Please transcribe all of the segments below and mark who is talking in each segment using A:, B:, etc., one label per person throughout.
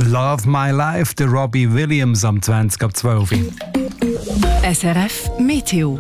A: Love My Life, der Robbie Williams am 20:12.
B: SRF Meteo.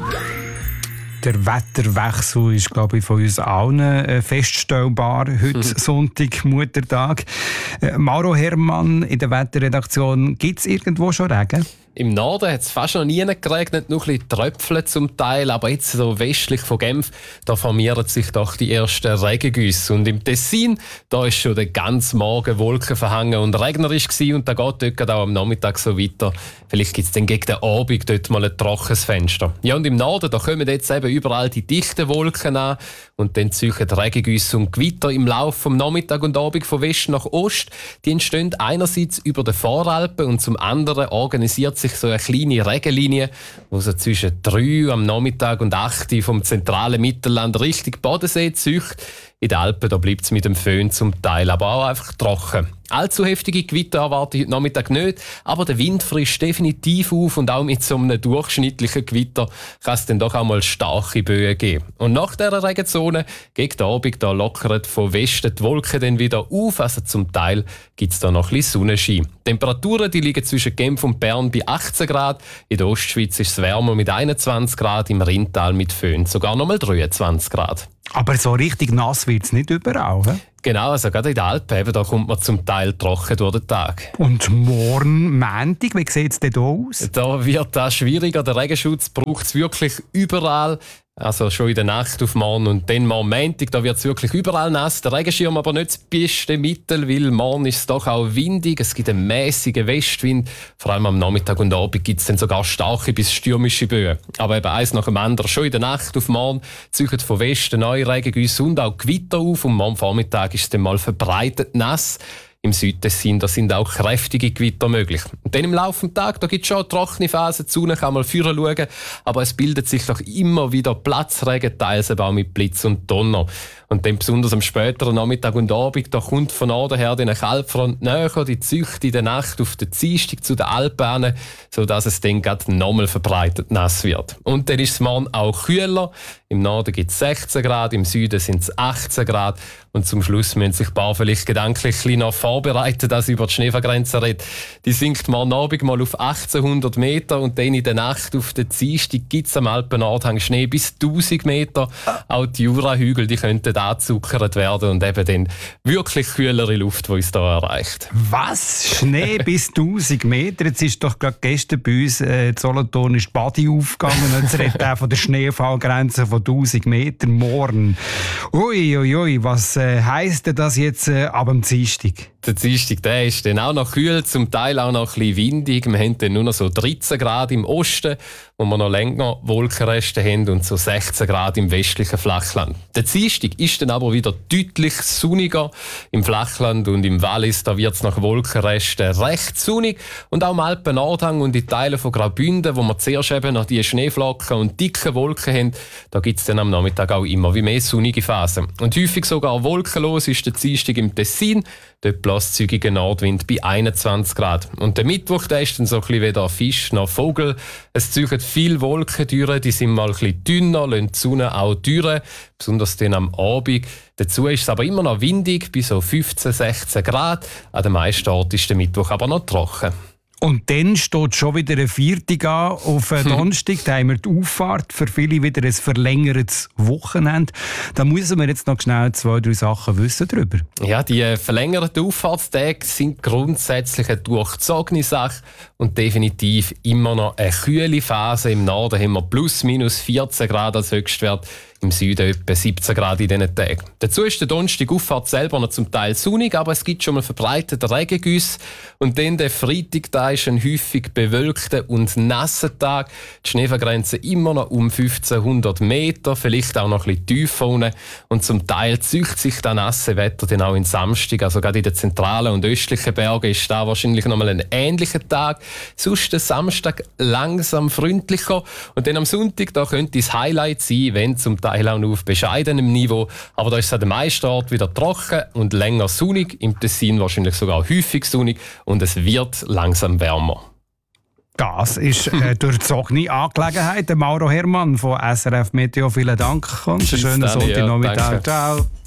A: Der Wetterwechsel ist, glaube ich, von uns allen feststellbar. Heute Sonntag, Muttertag. Mauro Herrmann in der Wetterredaktion. Gibt es irgendwo schon Regen?
C: Im Norden hat es fast noch nie geregnet, nur ein bisschen Tröpfchen zum Teil. Aber jetzt so westlich von Genf, da formieren sich doch die ersten Regengüsse. Und im Tessin, da ist schon der ganze Morgen wolkenverhangen und regnerisch gewesen. Und da geht dort auch am Nachmittag so weiter. Vielleicht gibt es dann gegen den Abend dort mal ein trockenes Fenster. Ja, und im Norden, da kommen jetzt eben überall die dichten Wolken an. Und dann ziehen Regengüsse und Gewitter im Laufe vom Nachmittag und Abend von West nach Ost. Die entstehen einerseits über den Voralpen und zum anderen organisiert sich so eine kleine Regenlinie, die so zwischen 3 am Nachmittag und 8 vom zentralen Mittelland Richtung Bodensee zieht. In den Alpen bleibt es mit dem Föhn zum Teil aber auch einfach trocken. Allzu heftige Gewitter erwarte ich heute Nachmittag nicht, aber der Wind frischt definitiv auf und auch mit so einem durchschnittlichen Gewitter kann es dann doch auch mal starke Böen geben. Und nach dieser Regenzone, gegen den Abend, da lockert von Westen die Wolken dann wieder auf, also zum Teil gibt es da noch ein bisschen Sonnenschein. Die Temperaturen die liegen zwischen Genf und Bern bei 18 Grad, in der Ostschweiz ist es wärmer mit 21 Grad, im Rheintal mit Föhn sogar noch mal 23 Grad.
A: Aber so richtig nass wird es nicht überall, he?
C: Genau, also gerade in den Alpen, eben, da kommt man zum Teil trocken durch den Tag.
A: Und morgen, Montag, wie sieht es denn da aus?
C: Da wird das schwieriger. Der Regenschutz braucht es wirklich überall. Also schon in der Nacht auf morgen und dann am Montag, da wird es wirklich überall nass. Der Regenschirm aber nicht das beste Mittel, weil morgen ist es doch auch windig. Es gibt einen mäßigen Westwind. Vor allem am Nachmittag und Abend gibt es dann sogar starke bis stürmische Böen. Aber eben eins nach dem anderen. Schon in der Nacht auf morgen ziehen von Westen neue Regengüsse und auch Gewitter auf. Und morgen Vormittag ist es dann mal verbreitet nass. Im Südtessin da sind auch kräftige Gewitter möglich. Und dann im Laufe des Tages gibt es schon trockene Phasen, die Sonne kann mal führen schauen, aber es bildet sich doch immer wieder Platzregen, teils auch mit Blitz und Donner. Und dann besonders am späteren Nachmittag und Abend, da kommt von Norden her die Kaltfront näher, die zieht in der Nacht auf den Dienstag zu den Alpen hin, sodass es dann gerade nochmal verbreitet nass wird. Und dann ist es morgen auch kühler. Im Norden gibt es 16 Grad, im Süden sind es 18 Grad. Und zum Schluss müssen sich ein paar vielleicht gedanklich ein bisschen noch vorbereiten, dass über die Schneefallgrenze redet. Die sinkt morgen Abend mal auf 1800 Meter und dann in der Nacht auf den Dienstag gibt es am Alpennordhang Schnee bis 1000 Meter. Auch die Jurahügel, die könnten angezuckert werden und eben dann wirklich kühlere Luft, die uns hier erreicht.
A: Was? Schnee bis 1000 Meter? Jetzt ist doch gerade gestern bei uns in Solothurn ist die Badi aufgegangen und jetzt redet auch von der Schneefallgrenze von 1000 Meter morgen. Ui, was heisst denn das jetzt ab dem Dienstag?
C: Der Dienstag, der ist dann auch noch kühl, zum Teil auch noch ein bisschen windig. Wir haben dann nur noch so 13 Grad im Osten, wo wir noch länger Wolkenreste haben und so 16 Grad im westlichen Flachland. Der Dienstag ist dann aber wieder deutlich sonniger. Im Flachland und im Wallis, da wird es nach Wolkenresten recht sonnig. Und auch im Alpen-Nordhang und in Teilen von Graubünden, wo wir zuerst eben noch die Schneeflocken und dicke Wolken haben, da gibt es dann am Nachmittag auch immer wie mehr sonnige Phasen. Und häufig sogar wolkenlos ist der Dienstag im Tessin. Dort bläst zügiger Nordwind bei 21 Grad. Und der Mittwoch, der ist dann so ein bisschen weder Fisch noch Vogel. Es ziehen viele Wolken durch, die sind mal ein bisschen dünner, lassen die Sonne auch durch, besonders dann am Abend. Dazu ist es aber immer noch windig, bei so 15, 16 Grad. An den meisten Orten ist der Mittwoch aber noch trocken.
A: Und dann steht schon wieder ein Viertag an auf Donnerstag. Da haben wir die Auffahrt, für viele wieder ein verlängertes Wochenende. Da müssen wir jetzt noch schnell 2, 3 Sachen wissen darüber.
C: Ja, die verlängerten Auffahrtstage sind grundsätzlich eine durchzogene Sache und definitiv immer noch eine kühle Phase. Im Norden haben wir plus minus 14 Grad als Höchstwert. Im Süden etwa 17 Grad in diesen Tagen. Dazu ist der Donnerstag-Auffahrt selber noch zum Teil sonnig, aber es gibt schon mal verbreitete Regengüsse. Und dann der Freitag, da ist ein häufig bewölkter und nasser Tag. Die Schneefallgrenze immer noch um 1500 Meter, vielleicht auch noch ein bisschen tiefer unten. Und zum Teil zieht sich das nasse Wetter dann auch in Samstag. Also gerade in den zentralen und östlichen Bergen ist da wahrscheinlich noch mal ein ähnlicher Tag. Sonst der Samstag langsam freundlicher. Und dann am Sonntag, da könnte das Highlight sein, wenn zum Teil auch nur auf bescheidenem Niveau. Aber da ist es an den meisten Orten wieder trocken und länger sonnig. Im Tessin wahrscheinlich sogar häufig sonnig. Und es wird langsam wärmer.
A: Das ist durchzogene Angelegenheit. Mauro Herrmann von SRF Meteo, vielen Dank und einen schönen Sonntagnachmittag. Ciao.